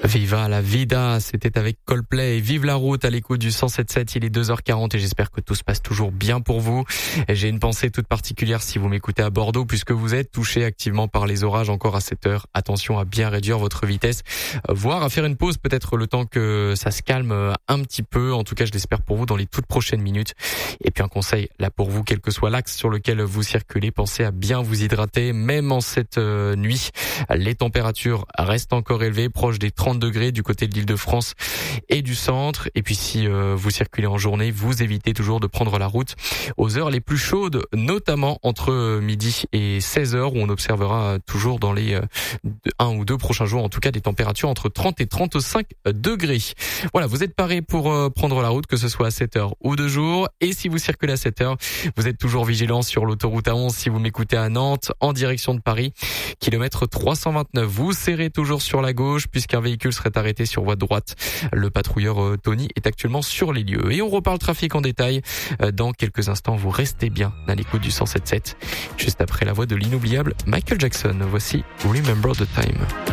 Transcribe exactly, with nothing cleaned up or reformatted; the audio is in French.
Viva la vida, c'était avec Coldplay. Vive la route à l'écoute du cent sept sept, il est deux heures quarante et j'espère que tout se passe toujours bien pour vous. Et j'ai une pensée toute particulière si vous m'écoutez à Bordeaux puisque vous êtes touché activement par les orages encore à cette heure. Attention à bien réduire votre vitesse, voire à faire une pause peut-être le temps que ça se calme un petit peu. En tout cas, je l'espère pour vous dans les toutes prochaines minutes. Et puis un conseil là pour vous, quel que soit l'axe sur lequel vous circulez, pensez à bien vous hydrater, même en cette nuit. Les températures restent encore élevées, proches des trente degrés du côté de l'Île-de-France et du centre. Et puis si euh, vous circulez en journée, vous évitez toujours de prendre la route aux heures les plus chaudes, notamment entre midi et seize heures où on observera toujours dans les euh, un ou deux prochains jours, en tout cas des températures entre trente et trente-cinq degrés. Voilà, vous êtes parés pour euh, prendre la route, que ce soit à sept heures ou de jour. Et si vous circulez à sept heures, vous êtes toujours vigilant sur l'autoroute A onze si vous m'écoutez à Nantes en direction de Paris. Kilomètre trois cent vingt-neuf, vous serrez toujours sur la gauche puisqu'un véhicule serait arrêté sur voie de droite. Le patrouilleur euh, Tony est actuellement sur les lieux. Et on reparle trafic en détail euh, dans quelques instants. Vous restez bien à l'écoute du cent sept sept. Juste après la voix de l'inoubliable Michael Jackson. Voici Remember the Time.